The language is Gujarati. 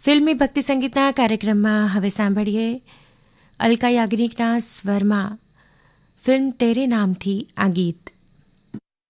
ફિલ્મી ભક્તિ સંગીતના કાર્યક્રમમાં હવે સાંભળીએ અલકા યાજ્ઞિકના સ્વરમાં ફિલ્મ તેરે નામથી આ ગીત.